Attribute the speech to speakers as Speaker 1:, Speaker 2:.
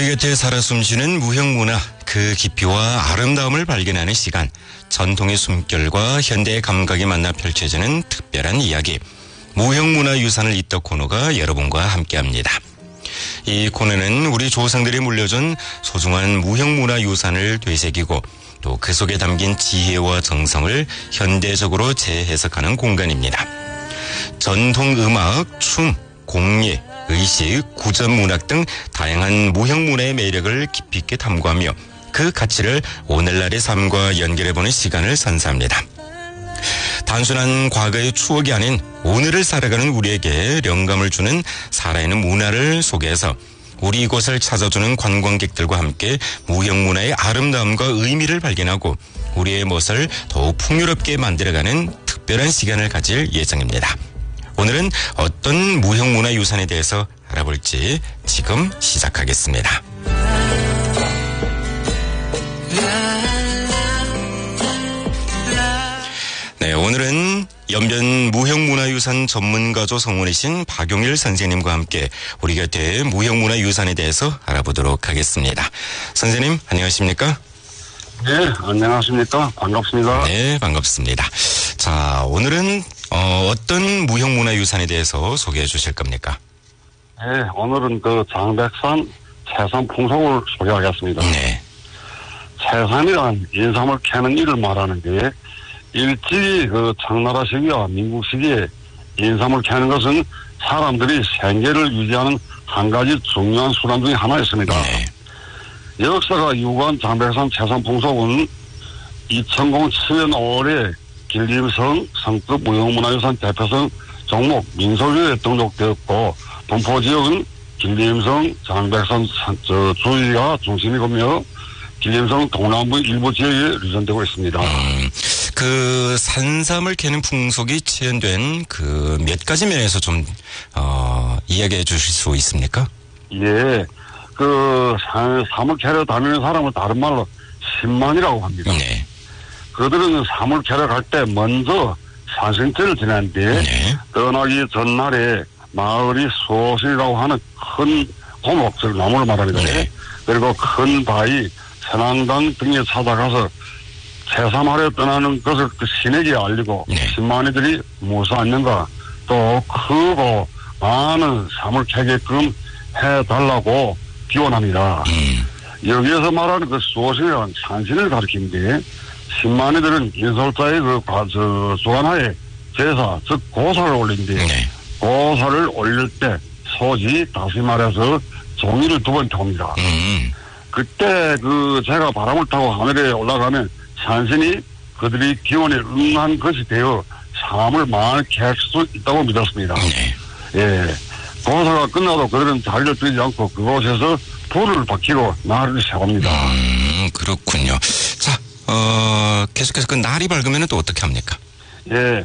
Speaker 1: 우리 곁에 살아 숨쉬는 무형문화, 그 깊이와 아름다움을 발견하는 시간, 전통의 숨결과 현대의 감각이 만나 펼쳐지는 특별한 이야기, 무형문화유산을 잇따 코너가 여러분과 함께합니다. 이 코너는 우리 조상들이 물려준 소중한 무형문화유산을 되새기고 또 그 속에 담긴 지혜와 정성을 현대적으로 재해석하는 공간입니다. 전통음악, 춤, 공예, 의식, 구전문학 등 다양한 무형문화의 매력을 깊이 있게 탐구하며 그 가치를 오늘날의 삶과 연결해보는 시간을 선사합니다. 단순한 과거의 추억이 아닌 오늘을 살아가는 우리에게 영감을 주는 살아있는 문화를 소개해서 우리 이곳을 찾아주는 관광객들과 함께 무형문화의 아름다움과 의미를 발견하고 우리의 멋을 더욱 풍요롭게 만들어가는 특별한 시간을 가질 예정입니다. 오늘은 어떤 무형문화유산에 대해서 알아볼지 지금 시작하겠습니다. 네, 오늘은 연변 무형문화유산 전문가조 성원이신 박용일 선생님과 함께 우리 곁에 무형문화유산에 대해서 알아보도록 하겠습니다. 선생님, 안녕하십니까?
Speaker 2: 네, 안녕하십니까? 반갑습니다.
Speaker 1: 네, 반갑습니다. 자, 오늘은 어떤 무형문화유산에 대해서 소개해 주실 겁니까?
Speaker 2: 네, 오늘은 그 장백산 채산 풍속을 소개하겠습니다.
Speaker 1: 네.
Speaker 2: 채산이란 인삼을 캐는 일을 말하는데 일찍이 그 청나라 시기와 민국 시기에 인삼을 캐는 것은 사람들이 생계를 유지하는 한 가지 중요한 수단 중에 하나였습니다.
Speaker 1: 네.
Speaker 2: 역사가 유구한 장백산 채산 풍속은 2007년 5월에 길림성 성급 무형문화유산 대표성 종목 민속유에 등록되었고 분포지역은 길림성 장백산 주위가 중심이고며 길림성 동남부 일부 지역에 유전되고 있습니다.
Speaker 1: 그 산삼을 캐는 풍속이 체현된 그 몇 가지 면에서 좀 이야기해 주실 수 있습니까?
Speaker 2: 예, 그 삼을 캐러 다니는 사람은 다른 말로 신만이라고 합니다.
Speaker 1: 네.
Speaker 2: 그들은 삼을 캐러 갈 때 먼저 산신제를 지내는데
Speaker 1: 네.
Speaker 2: 떠나기 전날에 마을이 수호신이라고 하는 큰 고목, 즉 나무를 말합니다.
Speaker 1: 네.
Speaker 2: 그리고 큰 바위, 선앙당 등에 찾아가서 채삼하러 떠나는 것을 그 신에게 알리고
Speaker 1: 네.
Speaker 2: 신만이들이 무사안는가 또 크고 많은 삼을 캐게끔 해달라고 기원합니다. 여기에서 말하는 그 수호신이란 산신을 가리키는데 신만이들은 인솔자의 그 주관하에 제사, 즉 고사를 올린데
Speaker 1: 네.
Speaker 2: 고사를 올릴 때 소지, 다시 말해서 종이를 2번 탑니다. 그때 그 제가 바람을 타고 하늘에 올라가면 산신이 그들이 기원에 응한 것이 되어 삶을 많이 캐할 수 있다고 믿었습니다.
Speaker 1: 네.
Speaker 2: 예. 고사가 끝나도 그들은 자리를 뜨지 않고 그곳에서 불을 밝히고 날을 세웁니다.
Speaker 1: 그렇군요. 자, 계속해서 그 날이 밝으면 또 어떻게 합니까?
Speaker 2: 예.